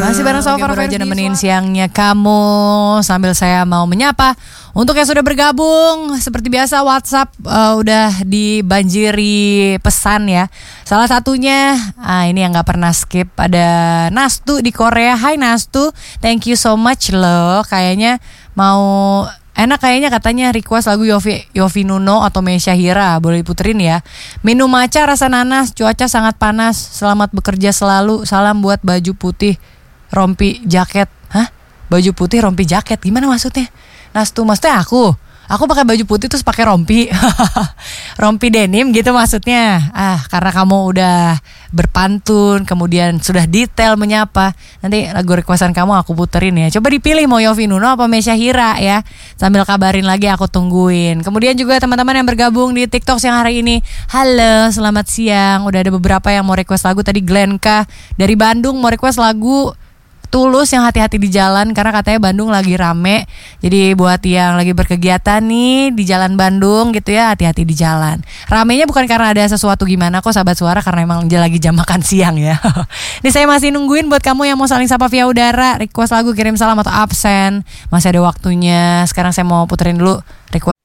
Masih bareng sama Farah aja nemenin siangnya kamu sambil saya mau menyapa. Untuk yang sudah bergabung, seperti biasa WhatsApp udah dibanjiri pesan ya. Salah satunya, ini yang gak pernah skip, ada Nastu di Korea. Hai Nastu, thank you so much loh. Kayaknya mau enak katanya request lagu Yofi Nuno atau Meisya Hira. Boleh diputerin ya. Minum matcha rasa nanas, cuaca sangat panas. Selamat bekerja selalu. Salam buat baju putih rompi jaket. Hah? Baju putih rompi jaket, gimana maksudnya? Nastu, maksudnya aku pakai baju putih terus pakai rompi. Rompi denim gitu maksudnya. Karena kamu udah berpantun, kemudian sudah detail menyapa, nanti lagu requestan kamu aku puterin ya. Coba dipilih mau Yofi Nuno apa Meisya Hira ya. Sambil kabarin lagi, aku tungguin. Kemudian juga teman-teman yang bergabung di TikTok siang hari ini. Halo, selamat siang. Udah ada beberapa yang mau request lagu. Tadi Glenka dari Bandung mau request lagu Tulus yang hati-hati di jalan, karena katanya Bandung lagi rame. Jadi buat yang lagi berkegiatan nih di jalan Bandung gitu ya, hati-hati di jalan. Ramenya bukan karena ada sesuatu gimana kok sahabat suara, karena emang lagi jam makan siang ya. Ini saya masih nungguin buat kamu yang mau saling sapa via udara, request lagu, kirim salam atau absen. Masih ada waktunya. Sekarang saya mau puterin dulu request